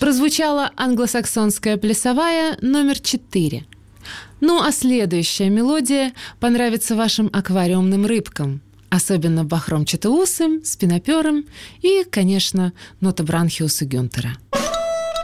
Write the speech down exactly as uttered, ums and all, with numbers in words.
Прозвучала англосаксонская плясовая номер четыре. Ну а следующая мелодия понравится вашим аквариумным рыбкам, особенно бахромчатоусым, спиноперым и, конечно, нотобранхиусу Гюнтера.